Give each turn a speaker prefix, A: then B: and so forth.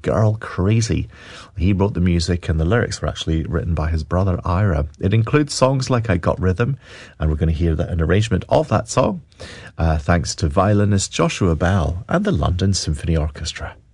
A: Girl Crazy. He wrote the music, and the lyrics were actually written by his brother Ira. It includes songs like I Got Rhythm, and we're going to hear an arrangement of that song thanks to violinist Joshua Bell and the London Symphony Orchestra.